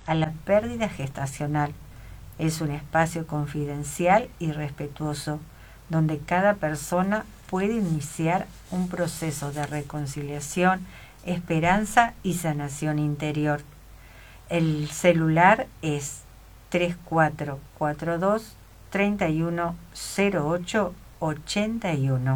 a la pérdida gestacional. Es un espacio confidencial y respetuoso, donde cada persona puede iniciar un proceso de reconciliación, esperanza y sanación interior. El celular es 3442 310881.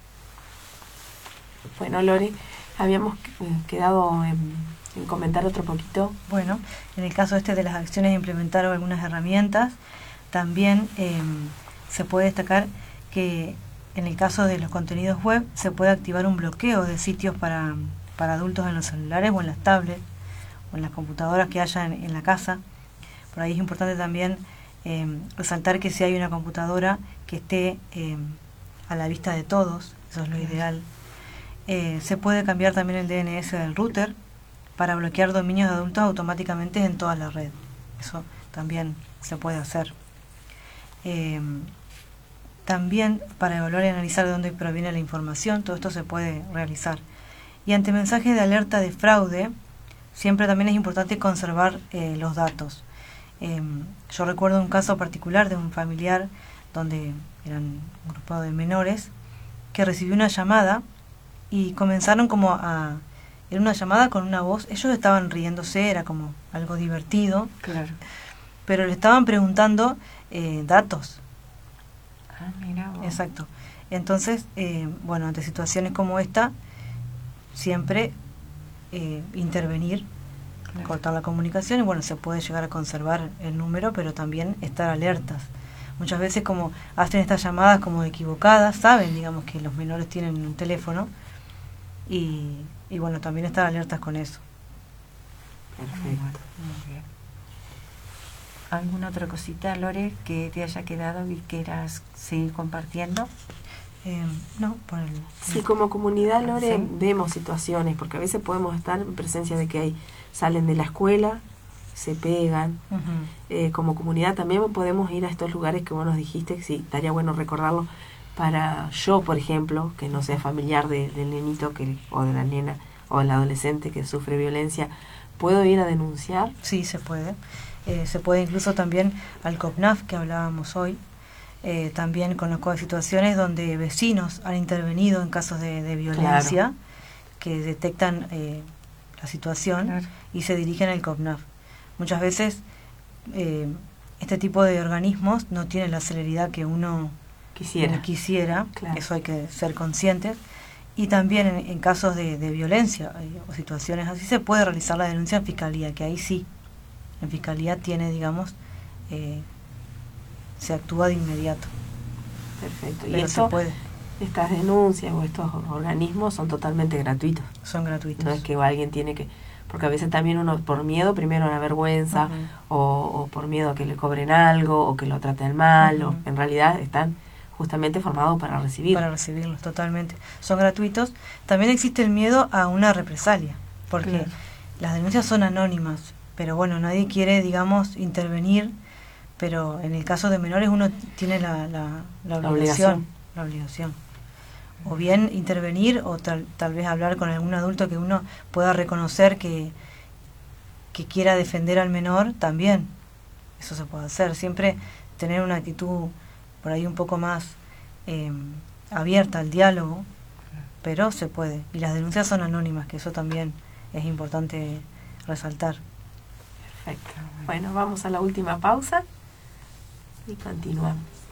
Bueno, Lore, habíamos quedado en comentar otro poquito. Bueno, en el caso de las acciones de implementar algunas herramientas, también se puede destacar que en el caso de los contenidos web se puede activar un bloqueo de sitios para adultos en los celulares o en las tablets o en las computadoras que haya en la casa. Por ahí es importante también resaltar que si hay una computadora que esté a la vista de todos, eso es lo ideal. Se puede cambiar también el DNS del router para bloquear dominios de adultos automáticamente en toda la red. Eso también se puede hacer. También para evaluar y analizar de dónde proviene la información, todo esto se puede realizar. Y ante mensajes de alerta de fraude, siempre también es importante conservar los datos. Yo recuerdo un caso particular de un familiar donde eran un grupo de menores que recibió una llamada y comenzaron como era una llamada con una voz, ellos estaban riéndose, era como algo divertido, Claro. pero le estaban preguntando datos. Ah, mira vos. Exacto. Entonces, bueno, ante situaciones como esta, siempre intervenir, Claro. cortar la comunicación y bueno, se puede llegar a conservar el número, pero también estar alertas. Muchas veces como hacen estas llamadas como equivocadas, saben, digamos, que los menores tienen un teléfono y bueno, también estar alertas con eso. Perfecto. Muy bien. ¿Alguna otra cosita, Lore, que te haya quedado y quieras seguir compartiendo? No, por el... Sí, como comunidad, Lore, Sí. vemos situaciones, porque a veces podemos estar en presencia de que salen de la escuela, se pegan. Uh-huh. Como comunidad también podemos ir a estos lugares que vos nos dijiste, que sí, estaría bueno recordarlo. Para yo, por ejemplo, que no sea familiar del nenito o de la nena o del adolescente que sufre violencia, ¿puedo ir a denunciar? Sí, se puede. Se puede incluso también al COPNAF que hablábamos hoy. También conozco de situaciones donde vecinos han intervenido en casos de violencia, Claro. que detectan la situación, Claro. y se dirigen al COPNAF. Muchas veces este tipo de organismos no tienen la celeridad que uno quisiera. Claro. Eso hay que ser conscientes. Y también en casos de violencia o situaciones así se puede realizar la denuncia en Fiscalía, que ahí sí, en Fiscalía tiene, digamos, se actúa de inmediato. Perfecto. Pero Y se puede. estas denuncias o estos organismos son totalmente gratuitos. Son gratuitos. No es que alguien tiene que... Porque a veces también uno, por miedo, primero a la vergüenza, Uh-huh. o por miedo a que le cobren algo, o que lo traten mal, Uh-huh. o en realidad están justamente formados para recibir. Para recibirlos, totalmente. Son gratuitos. También existe el miedo a una represalia, porque Claro. las denuncias son anónimas, pero bueno, nadie quiere, digamos, intervenir, pero en el caso de menores uno tiene la obligación. La obligación. O bien intervenir o tal vez hablar con algún adulto que uno pueda reconocer que quiera defender al menor, también. Eso se puede hacer. Siempre tener una actitud por ahí un poco más abierta al diálogo, pero se puede. Y las denuncias son anónimas, que eso también es importante resaltar. Perfecto. Bueno, vamos a la última pausa y continuamos.